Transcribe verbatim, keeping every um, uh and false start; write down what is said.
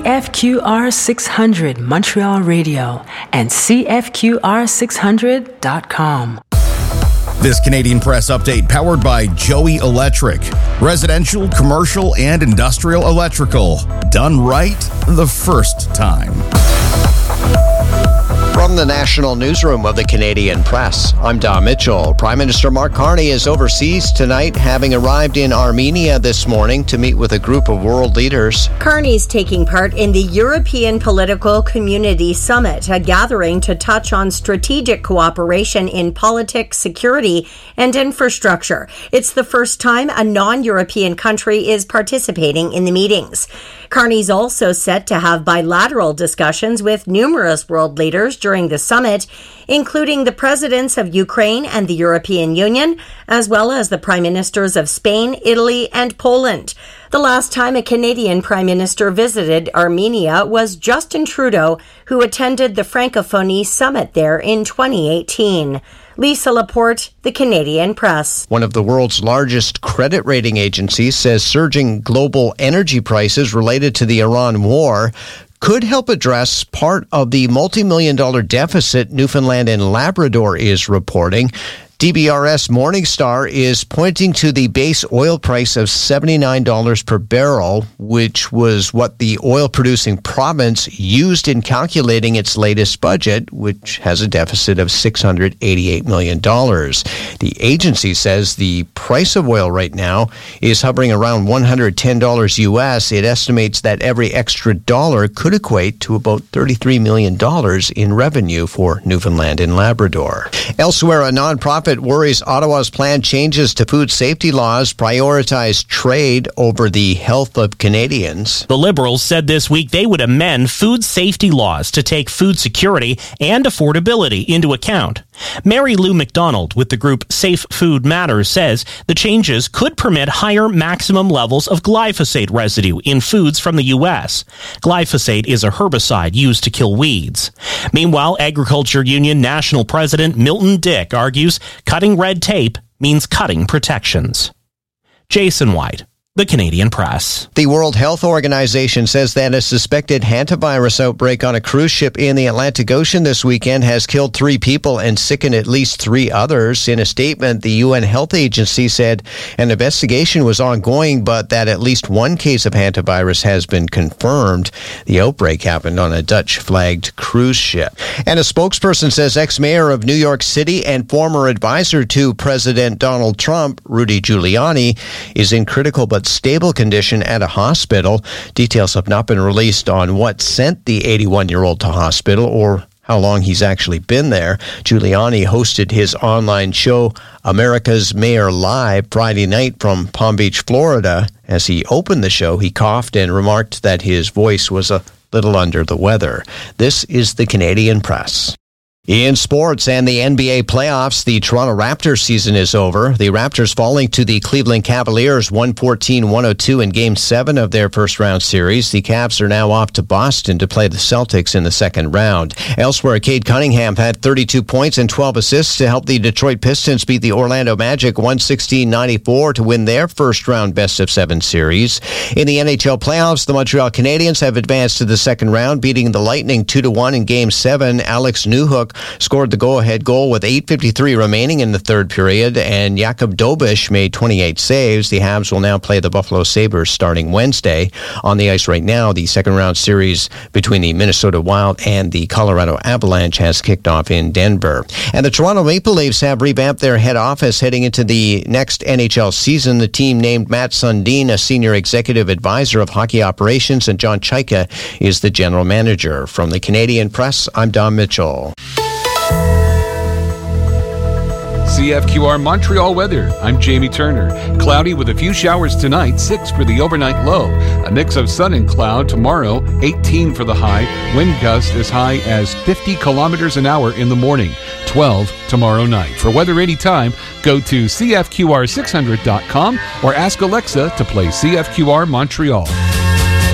F Q R six hundred Montreal Radio and C F Q R six hundred dot com. This Canadian Press update powered by Joey Electric. Residential, commercial, and industrial electrical. Done right the first time. From the National Newsroom of the Canadian Press, I'm Don Mitchell. Prime Minister Mark Carney is overseas tonight, having arrived in Armenia this morning to meet with a group of world leaders. Carney's taking part in the European Political Community Summit, a gathering to touch on strategic cooperation in politics, security, and infrastructure. It's the first time a non-European country is participating in the meetings. Carney's also set to have bilateral discussions with numerous world leaders during the summit, including the presidents of Ukraine and the European Union, as well as the prime ministers of Spain, Italy, and Poland. The last time a Canadian prime minister visited Armenia was Justin Trudeau, who attended the Francophonie summit there in twenty eighteen. Lisa Laporte, the Canadian Press. One of the world's largest credit rating agencies says surging global energy prices related to the Iran war could help address part of the multi-million dollar deficit Newfoundland and Labrador is reporting. D B R S Morningstar is pointing to the base oil price of seventy-nine dollars per barrel, which was what the oil-producing province used in calculating its latest budget, which has a deficit of six hundred eighty-eight million dollars. The agency says the price of oil right now is hovering around one hundred ten dollars U S. It estimates that every extra dollar could equate to about thirty-three million dollars in revenue for Newfoundland and Labrador. Elsewhere, a nonprofit worries Ottawa's planned changes to food safety laws prioritize trade over the health of Canadians. The Liberals said this week they would amend food safety laws to take food security and affordability into account. Mary Lou McDonald with the group Safe Food Matters says the changes could permit higher maximum levels of glyphosate residue in foods from the U S. Glyphosate is a herbicide used to kill weeds. Meanwhile, Agriculture Union National President Milton Dick argues cutting red tape means cutting protections. Jason White, the Canadian Press. The World Health Organization says that a suspected hantavirus outbreak on a cruise ship in the Atlantic Ocean this weekend has killed three people and sickened at least three others. In a statement, the U N Health Agency said an investigation was ongoing, but that at least one case of hantavirus has been confirmed. The outbreak happened on a Dutch-flagged cruise ship. And a spokesperson says ex-mayor of New York City and former advisor to President Donald Trump, Rudy Giuliani, is in critical but stable condition at a hospital. Details have not been released on what sent the eighty-one-year-old to hospital or how long he's actually been there. Giuliani hosted his online show, America's Mayor Live, Friday night from Palm Beach, Florida. As he opened the show, he coughed and remarked that his voice was a little under the weather. This is the Canadian Press. In sports and the N B A playoffs, the Toronto Raptors season is over. The Raptors falling to the Cleveland Cavaliers one fourteen one oh two in Game seven of their first-round series. The Cavs are now off to Boston to play the Celtics in the second round. Elsewhere, Cade Cunningham had thirty-two points and twelve assists to help the Detroit Pistons beat the Orlando Magic one sixteen ninety-four to win their first-round best-of-seven series. In the N H L playoffs, the Montreal Canadiens have advanced to the second round, beating the Lightning two to one in Game seven. Alex Newhook scored the go-ahead goal with eight fifty-three remaining in the third period, and Jakub Dobish made twenty-eight saves. The Habs will now play the Buffalo Sabres starting Wednesday. On the ice right now, the second-round series between the Minnesota Wild and the Colorado Avalanche has kicked off in Denver. And the Toronto Maple Leafs have revamped their head office heading into the next N H L season. The team named Matt Sundin a senior executive advisor of hockey operations, and John Chaika is the general manager. From the Canadian Press, I'm Don Mitchell. C F Q R Montreal weather. I'm Jamie Turner. Cloudy with a few showers tonight, six for the overnight low. A mix of sun and cloud tomorrow, eighteen for the high. Wind gusts as high as fifty kilometers an hour in the morning, twelve tomorrow night. For weather anytime, go to C F Q R six hundred dot com or ask Alexa to play C F Q R Montreal.